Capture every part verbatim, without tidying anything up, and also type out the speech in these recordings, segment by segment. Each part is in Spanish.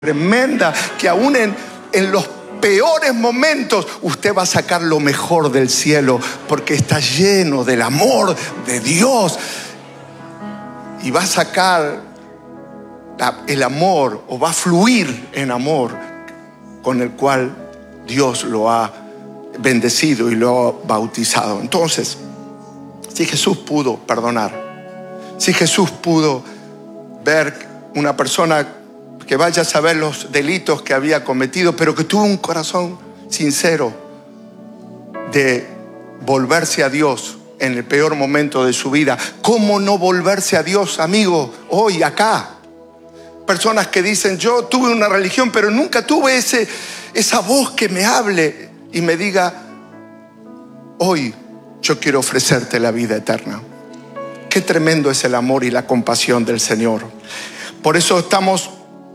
tremenda, que aún en, en los peores momentos usted va a sacar lo mejor del cielo, porque está lleno del amor de Dios, y va a sacar la, el amor, o va a fluir en amor con el cual Dios lo ha bendecido y lo ha bautizado. Entonces, si Jesús pudo perdonar, si Jesús pudo ver una persona que vaya a saber los delitos que había cometido, pero que tuvo un corazón sincero de volverse a Dios en el peor momento de su vida, ¿cómo no volverse a Dios, amigo, hoy, acá? Personas que dicen, yo tuve una religión, pero nunca tuve ese, esa voz que me hable y me diga, hoy yo quiero ofrecerte la vida eterna. Qué tremendo es el amor y la compasión del Señor. Por eso estamos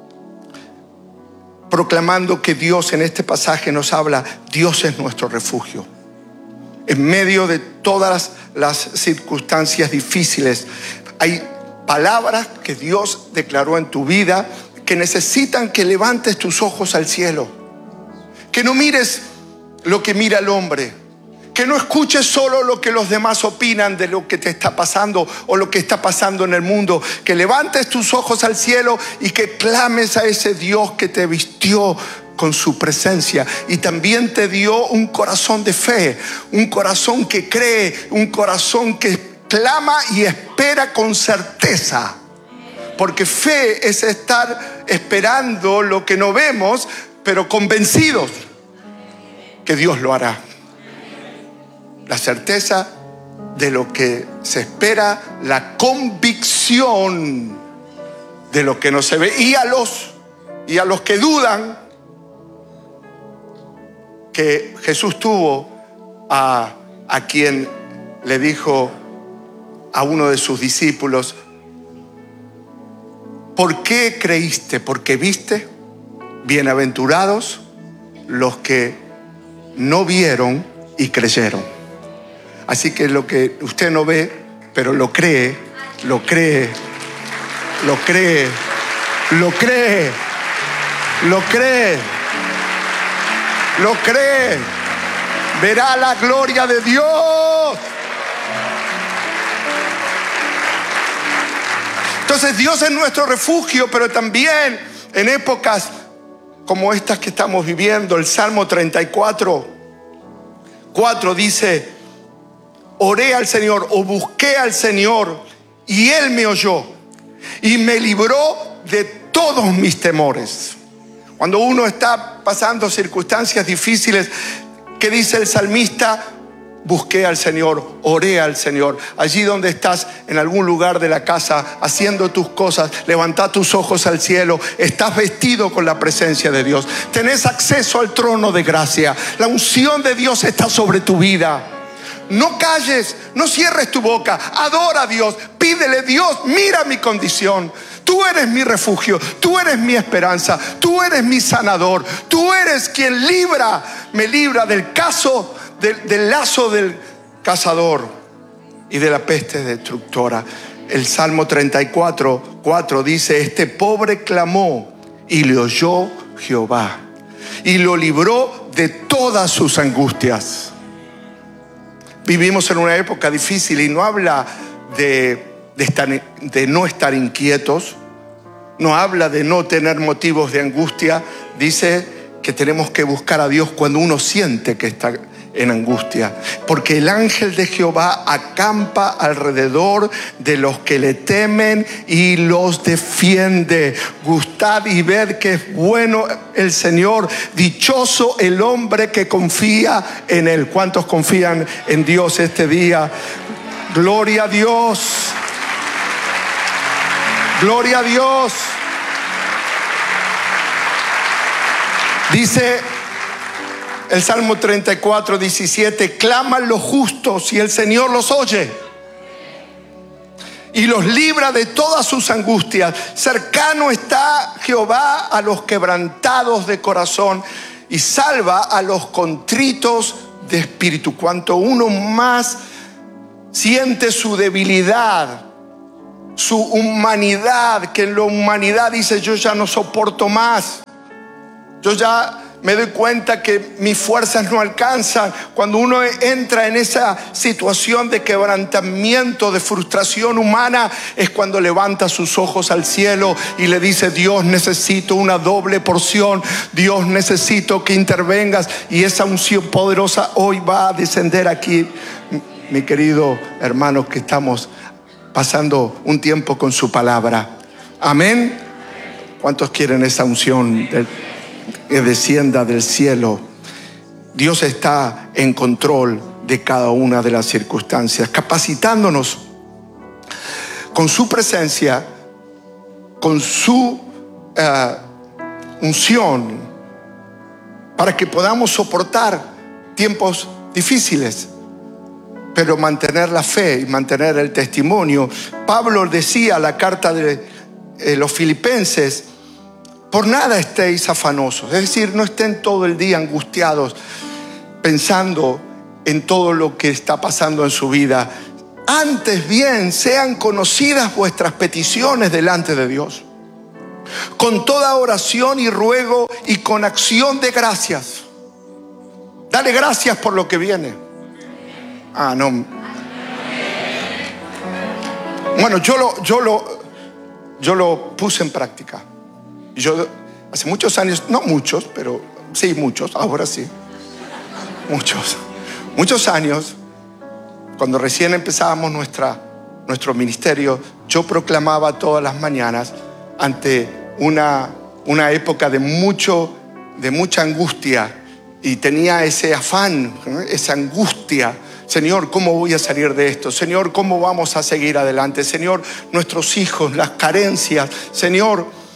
proclamando que Dios en este pasaje nos habla, Dios es nuestro refugio. En medio de todas las circunstancias difíciles, hay palabras que Dios declaró en tu vida que necesitan que levantes tus ojos al cielo, que no mires lo que mira el hombre, que no escuches solo lo que los demás opinan de lo que te está pasando o lo que está pasando en el mundo, que levantes tus ojos al cielo y que clames a ese Dios que te vistió con su presencia y también te dio un corazón de fe, un corazón que cree, un corazón que clama y espera con certeza. Porque fe es estar esperando lo que no vemos, pero convencidos que Dios lo hará. La certeza de lo que se espera, la convicción de lo que no se ve. Y a los, y a los que dudan, que Jesús tuvo a, a quien le dijo a uno de sus discípulos, ¿por qué creíste? ¿Porque viste? Bienaventurados los que no vieron y creyeron. Así que lo que usted no ve, pero lo cree, lo cree, lo cree, lo cree, lo cree, lo cree, verá la gloria de Dios. Entonces Dios es nuestro refugio, pero también en épocas como estas que estamos viviendo, el Salmo treinta y cuatro, cuatro dice, oré al Señor o busqué al Señor y Él me oyó y me libró de todos mis temores. Cuando uno está pasando circunstancias difíciles, ¿qué dice el salmista? Busqué al Señor, oré al Señor. Allí donde estás, en algún lugar de la casa, haciendo tus cosas, levanta tus ojos al cielo. Estás vestido con la presencia de Dios. Tenés acceso al trono de gracia. La unción de Dios está sobre tu vida. No calles, no cierres tu boca. Adora a Dios, pídele, Dios, mira mi condición. Tú eres mi refugio, tú eres mi esperanza, tú eres mi sanador. Tú eres quien libra, me libra del caso Del, del lazo del cazador y de la peste destructora. El Salmo treinta y cuatro, cuatro dice, este pobre clamó y le oyó Jehová y lo libró de todas sus angustias. Vivimos en una época difícil y no habla de, de, estar, de no estar inquietos, no habla de no tener motivos de angustia. Dice que tenemos que buscar a Dios cuando uno siente que está en angustia, porque el ángel de Jehová acampa alrededor de los que le temen y los defiende. Gustad y ved que es bueno el Señor, dichoso el hombre que confía en Él. ¿Cuántos confían en Dios este día? Gloria a Dios, gloria a Dios. Dice el Salmo treinta y cuatro, diecisiete, claman los justos y el Señor los oye y los libra de todas sus angustias. Cercano está Jehová a los quebrantados de corazón y salva a los contritos de espíritu. Cuanto uno más siente su debilidad, su humanidad, que en la humanidad dice: yo ya no soporto más. Yo ya me doy cuenta que mis fuerzas no alcanzan. Cuando uno entra en esa situación de quebrantamiento, de frustración humana, es cuando levanta sus ojos al cielo y le dice: Dios, necesito una doble porción. Dios, necesito que intervengas. Y esa unción poderosa hoy va a descender aquí, mi querido hermano, que estamos pasando un tiempo con su palabra. Amén. ¿Cuántos quieren esa unción del que descienda del cielo? Dios está en control de cada una de las circunstancias, capacitándonos con su presencia, con su uh, unción, para que podamos soportar tiempos difíciles, pero mantener la fe y mantener el testimonio. Pablo decía en la carta de eh, los Filipenses: por nada estéis afanosos. Es decir, no estén todo el día angustiados pensando en todo lo que está pasando en su vida. Antes bien, sean conocidas vuestras peticiones delante de Dios, con toda oración y ruego y con acción de gracias. Dale gracias por lo que viene. Ah, no. Bueno, yo lo, yo lo, yo lo puse en práctica. Yo hace muchos años, no muchos, pero sí muchos, ahora sí, muchos, muchos años, cuando recién empezábamos nuestra, nuestro ministerio, yo proclamaba todas las mañanas ante una, una época de, mucho, de mucha angustia, y tenía ese afán, esa angustia: Señor, ¿cómo voy a salir de esto? Señor, ¿cómo vamos a seguir adelante? Señor, nuestros hijos, las carencias, Señor.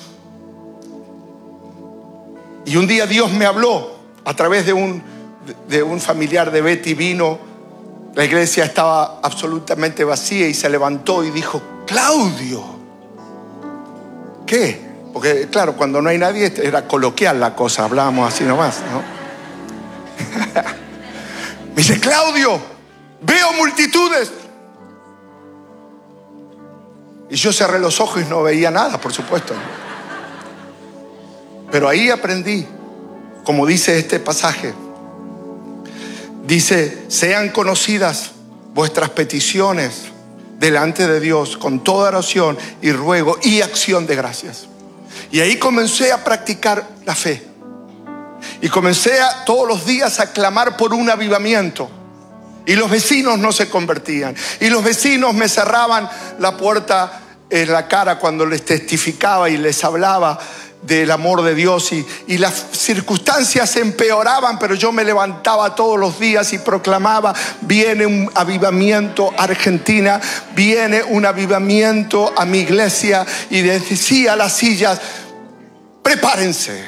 Y un día Dios me habló a través de un, de un familiar de Betty. Vino, la iglesia estaba absolutamente vacía, y se levantó y dijo: Claudio. ¿Qué? Porque claro, cuando no hay nadie era coloquial la cosa, hablábamos así nomás, ¿no? Me dice: Claudio, veo multitudes. Y yo cerré los ojos y no veía nada, por supuesto. Pero ahí aprendí, como dice este pasaje, dice: sean conocidas vuestras peticiones delante de Dios con toda oración y ruego y acción de gracias. Y ahí comencé a practicar la fe, y comencé a, todos los días a clamar por un avivamiento. Y los vecinos no se convertían, y los vecinos me cerraban la puerta en la cara cuando les testificaba y les hablaba del amor de Dios, y, y las circunstancias se empeoraban, pero yo me levantaba todos los días y proclamaba: viene un avivamiento a Argentina, viene un avivamiento a mi iglesia. Y decía a las sillas: prepárense,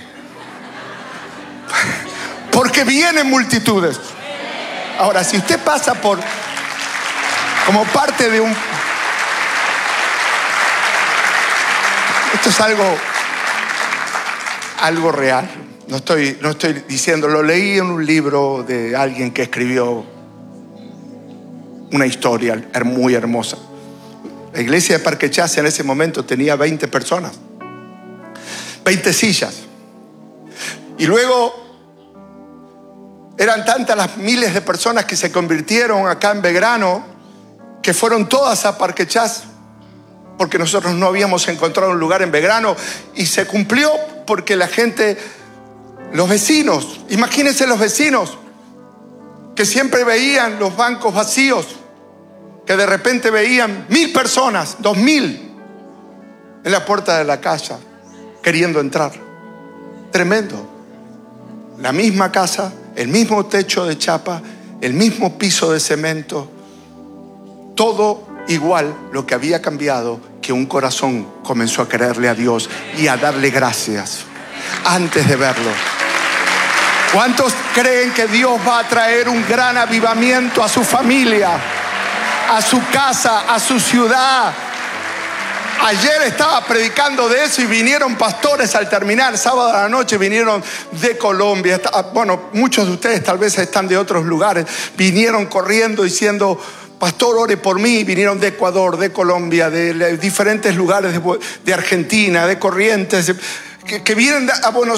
porque vienen multitudes. Ahora, si usted pasa por como parte de un... Esto es algo algo real. No estoy, no estoy diciendo, lo leí en un libro de alguien que escribió una historia muy hermosa. La iglesia de Parque Chas en ese momento tenía veinte personas, veinte sillas. Y luego eran tantas las miles de personas que se convirtieron acá en Belgrano, que fueron todas a Parque Chas, porque nosotros no habíamos encontrado un lugar en Belgrano, y se cumplió porque la gente, los vecinos, imagínense los vecinos que siempre veían los bancos vacíos, que de repente veían mil personas, dos mil en la puerta de la casa queriendo entrar. Tremendo. La misma casa, el mismo techo de chapa, el mismo piso de cemento, todo igual. Lo que había cambiado, que un corazón comenzó a creerle a Dios y a darle gracias antes de verlo. ¿Cuántos creen que Dios va a traer un gran avivamiento a su familia, a su casa, a su ciudad? Ayer estaba predicando de eso y vinieron pastores al terminar, sábado a la noche vinieron de Colombia. Bueno, muchos de ustedes tal vez están de otros lugares. Vinieron corriendo diciendo: pastor, ore por mí. Vinieron de Ecuador, de Colombia, de diferentes lugares, de, de Argentina, de Corrientes, que, que vienen a Buenos